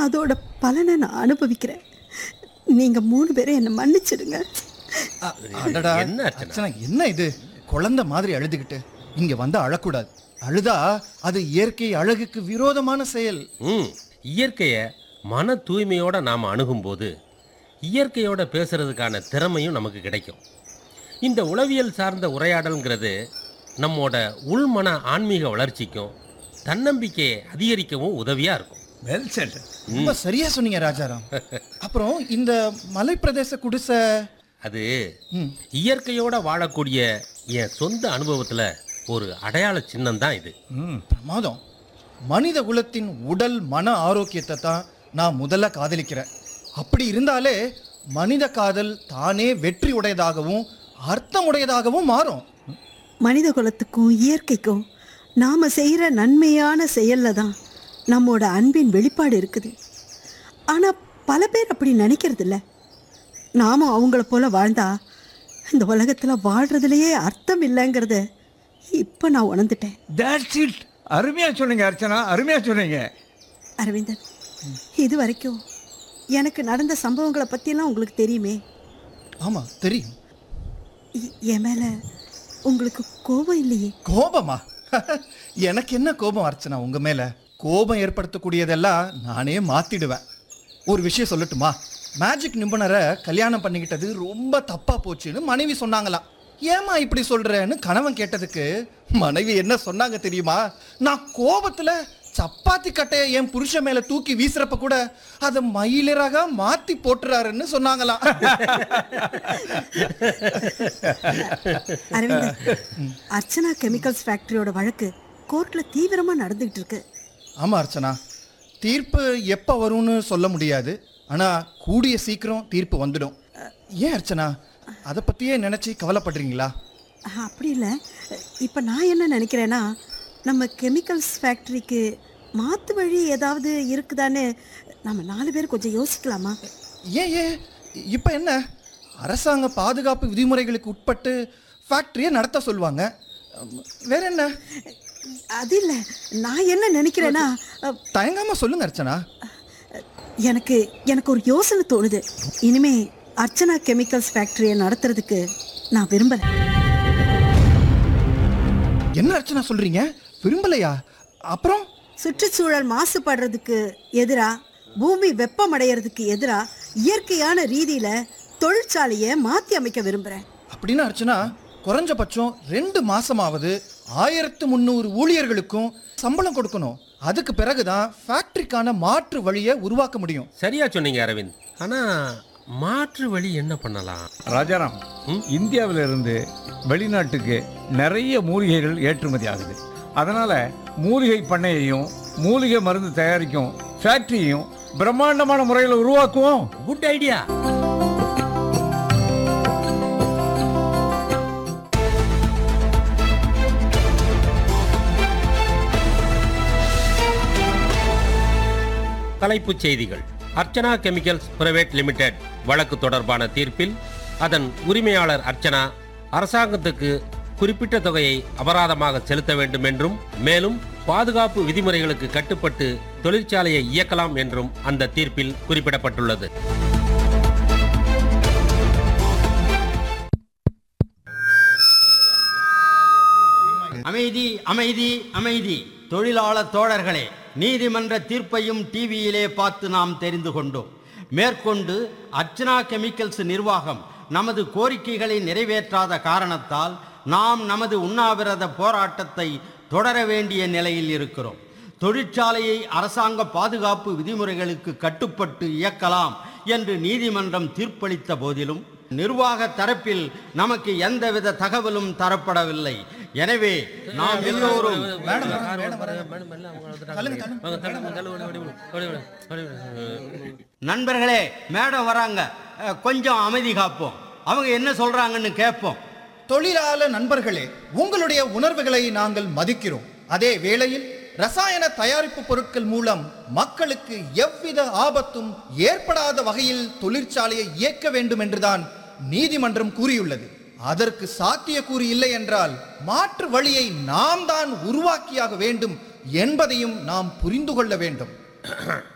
அதோட பலனை நான் அனுபவிக்கிறேன். நீங்க 3 பேரும் என்னை மன்னிச்சிடுங்க. அடடா, அர்ச்சனா, என்ன இது? குழந்தை மாதிரி அழுதுகிட்டு இங்க வந்து அழக்கூடாது. அழுதா அது இயற்கை அழகுக்கு விரோதமான செயல். இயற்கையை மன தூய்மையோட நாம் அணுகும்போது இயற்கையோட பேசுறதுக்கான திறமையும் நமக்கு கிடைக்கும். இந்த உளவியல் சார்ந்த உரையாடல்ங்கிறது நம்மோட உள்மன ஆன்மீக வளர்ச்சிக்கும் தன்னம்பிக்கையை அதிகரிக்கவும் உதவியா இருக்கும். Well set. ரொம்ப சரியா சொன்னீங்க ராஜாராம். அப்புறம் இந்த மலைப்பிரதேச குடிசை, அது இயற்கையோட வாழக்கூடிய என் சொந்த அனுபவத்துல ஒரு அடையாள சின்னம் தான் இது. பிரமாதம். மனித குலத்தின் உடல் மன ஆரோக்கியத்தை தான் நான் முதல்ல காதலிக்கிறேன். அப்படி இருந்தாலே மனித காதல் தானே வெற்றி உடையதாகவும் அர்த்தம் உடையதாகவும் மாறும். மனித குலத்துக்கும் இயற்கைக்கும் நாம செய்யற நன்மையான செயல்ல தான் நம்மோட அன்பின் வெளிப்பாடு இருக்குது. ஆனா பல பேர் அப்படி நினைக்கிறது இல்லை. நாமும் அவங்கள போல வாழ்ந்தா இந்த உலகத்துல வாழ்றதுலயே அர்த்தம் இல்லைங்கிறத இப்ப நான் உணர்ந்துட்டேன். That's it. அருமையா சொன்னீங்க அர்ச்சனா, அருமையா சொன்னீங்க. அரவிந்தன், இது வரைக்கும் எனக்கு நடந்த சம்பவங்களை பற்றியெல்லாம் உங்களுக்கு தெரியுமே. ஆமாம், தெரியும். என் மேலே உங்களுக்கு கோபம் இல்லையே? கோபமா? எனக்கு என்ன கோபம் அர்ச்சனா உங்க மேல? கோபம் ஏற்படுத்தக்கூடியதெல்லாம் நானே மாத்திடுவேன். ஒரு விஷயம் சொல்லட்டுமா? மேஜிக் நிபுணரை கல்யாணம் பண்ணிக்கிட்டது ரொம்ப தப்பா போச்சுன்னு மனைவி சொன்னாங்களாம். ஏமா இப்படி சொல்றேன்னு கணவன் கேட்டதுக்கு மனைவி என்ன சொன்னாங்க தெரியுமா? நான் கோபத்துல சப்பாத்தி கட்டையை என் புருஷன் மேல தூக்கி வீசுறப்ப கூட அதை மயிலராக மாத்தி போட்டுறாருன்னு சொன்னாங்களாம். அரவிந்தன், அர்ச்சனா கெமிக்கல்ஸ் ஃபேக்டரியோட வழக்கு கோர்ட்ல தீவிரமா நடந்துகிட்டு இருக்கு. ஆமா அர்ச்சனா, தீர்ப்பு எப்ப வரும்னு சொல்ல முடியாது. ஆனா கூடிய சீக்கிரம் தீர்ப்பு வந்துடும். ஏன் அர்ச்சனா அதை பத்தியே நினைச்சு கவலைப்படுறீங்களா? அப்படி இல்லை. இப்போ நான் என்ன நினைக்கிறேன்னா, நம்ம கெமிக்கல்ஸ் ஃபேக்டரிக்கு மாற்று வழி ஏதாவது இருக்குதான்னு நம்ம 4 பேர் கொஞ்சம் யோசிக்கலாமா? ஏன் இப்போ என்ன? அரசாங்க பாதுகாப்பு விதிமுறைகளுக்கு உட்பட்டு ஃபேக்டரியை நடத்த சொல்லுவாங்க. வேற என்ன? அது இல்லை, நான் என்ன நினைக்கிறேன்னா, தயங்காம சொல்லுங்க அர்ச்சனா. எனக்கு ஒரு யோசனை தோணுது. இனிமே அர்ச்சனா கெமிக்கல்ஸ் ஃபேக்டரியை நடத்துறதுக்கு நான் விரும்பல. என்ன அர்ச்சனா சொல்றீங்க? விரும்பலையா? அப்புறம் சுற்றுச்சூழல் மாசுபடுறதுக்கு எதிரா, பூமி வெப்பமடைகிறதுக்கு எதிரா இயற்கையான ரீதியில தொழிற்சாலையை மாற்றி அமைக்க விரும்புகிறேன். அப்படின்னு அர்ச்சனா, குறைஞ்சபட்சம் 2 மாசமாவது 1300 ஊழியர்களுக்கும் சம்பளம் கொடுக்கணும். அதுக்கு பிறகுதான் ஃபேக்டரிக்கான மாற்று வழியை உருவாக்க முடியும். சரியா சொன்னீங்க அரவிந்த். ஆனா மாற்று வழி என்ன பண்ணலாம்? ராஜாராம், இந்தியாவிலிருந்து வெளிநாட்டுக்கு நிறைய மூலிகைகள் ஏற்றுமதி ஆகுது. அதனால மூலிகை பண்ணையையும் மூலிகை மருந்து தயாரிக்கும் ஃபேக்டரியையும் பிரம்மாண்டமான முறையில் உருவாக்குவோம். Good idea. தலைப்புச் செய்திகள். அர்ச்சனா கெமிக்கல்ஸ் பிரைவேட் லிமிடெட் வழக்கு தொடர்பான தீர்ப்பில் அதன் உரிமையாளர் அர்ச்சனா அரசாங்கத்துக்கு குறிப்பிட்ட தொகையை அபராதமாக செலுத்த வேண்டும் என்றும், மேலும் பாதுகாப்பு விதிமுறைகளுக்கு கட்டுப்பட்டு தொழிற்சாலையை இயக்கலாம் என்றும் அந்த தீர்ப்பில் குறிப்பிடப்பட்டுள்ளது. அமைதி, அமைதி, அமைதி. தொழிலாளர் தோழர்களே, நீதிமன்ற தீர்ப்பையும் டிவியிலே பார்த்து நாம் தெரிந்து கொண்டோம். மேற்கொண்டு அர்ச்சனா கெமிக்கல்ஸ் நிர்வாகம் நமது கோரிக்கைகளை நிறைவேற்றாத காரணத்தால் நாம் நமது உண்ணாவிரத போராட்டத்தை தொடர வேண்டிய நிலையில் இருக்கிறோம். தொழிற்சாலையை அரசாங்க பாதுகாப்பு விதிமுறைகளுக்கு கட்டுப்பட்டு இயக்கலாம் என்று நீதிமன்றம் தீர்ப்பளித்த போதிலும் நிர்வாக தரப்பில் நமக்கு எந்தவித தகவலும் தரப்படவில்லை. எனவே நாம் எல்லோரும் நண்பர்களே, மேடம் வராங்க, கொஞ்சம் அமைதி காப்போம். அவங்க என்ன சொல்றாங்கன்னு கேட்போம். தொழிலாளர் நண்பர்களே, உங்களுடைய உணர்வுகளை நாங்கள் மதிக்கிறோம். அதே வேளையில் ரசாயன தயாரிப்பு பொருட்கள் மூலம் மக்களுக்கு எவ்வித ஆபத்தும் ஏற்படாத வகையில் தொழிற்சாலையை இயக்க வேண்டும் என்றுதான் நீதிமன்றம் கூறியுள்ளது. அதற்கு சாத்தியக்கூறு இல்லை என்றால் மாற்று வழியை நாம் தான் உருவாக்கியாக வேண்டும் என்பதையும் நாம் புரிந்து கொள்ள வேண்டும்.